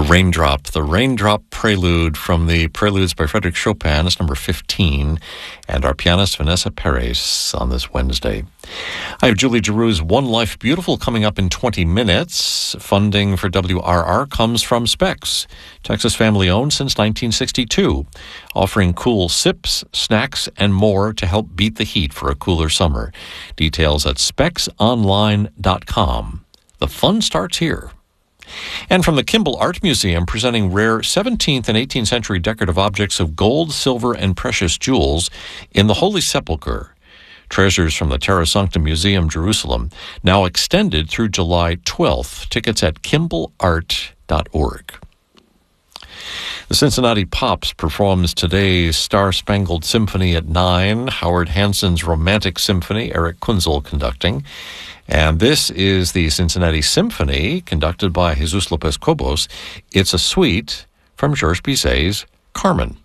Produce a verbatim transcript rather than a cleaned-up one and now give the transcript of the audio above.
Raindrop, the Raindrop Prelude from the Preludes by Frédéric Chopin. It's number fifteen, and our pianist Vanessa Perez on this Wednesday. I have Julie Giroux's One Life Beautiful coming up in twenty minutes. Funding for W R R comes from Specs, Texas family-owned since nineteen sixty-two, offering cool sips, snacks, and more to help beat the heat for a cooler summer. Details at specs online dot com. The fun starts here. And from the Kimball Art Museum, presenting rare seventeenth and eighteenth century decorative objects of gold, silver, and precious jewels in the Holy Sepulchre. Treasures from the Terra Sancta Museum, Jerusalem, now extended through July twelfth. Tickets at kimball art dot org. The Cincinnati Pops performs today's Star-Spangled Symphony at nine, Howard Hanson's Romantic Symphony, Eric Kunzel conducting. And this is the Cincinnati Symphony, conducted by Jesus Lopez Cobos. It's a suite from Georges Bizet's Carmen.